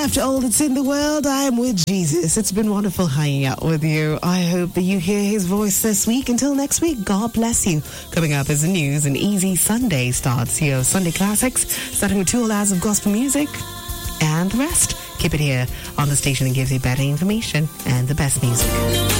after all that's in the world, I am with Jesus. It's been wonderful hanging out with you. I hope that you hear his voice this week. Until next week, God bless you. Coming up is the news. An easy Sunday starts here. Sunday Classics, starting with 2 hours of gospel music and the rest. Keep it here on the station that gives you better information and the best music.